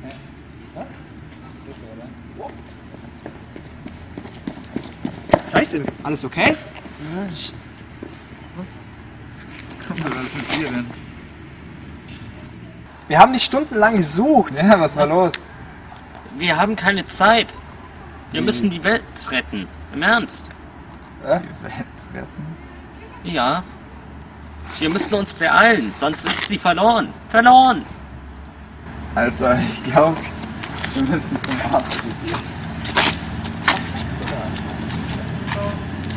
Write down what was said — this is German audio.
Ja? Das ist so, oder? Scheiße, alles okay? Guck mal, was ist mit dir denn? Wir haben dich stundenlang gesucht. Ja, was war los? Wir haben keine Zeit. Wir müssen die Welt retten. Im Ernst. Die Welt retten? Ja. Wir müssen uns beeilen, sonst ist sie verloren. Verloren! Alter, ich glaube, wir müssen zum Arzt gehen.